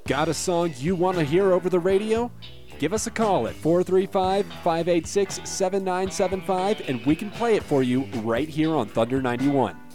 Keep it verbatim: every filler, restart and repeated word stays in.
Got a song you want to hear over the radio? Give us a call at four three five, five eight six, seven nine seven five and we can play it for you right here on Thunder ninety-one.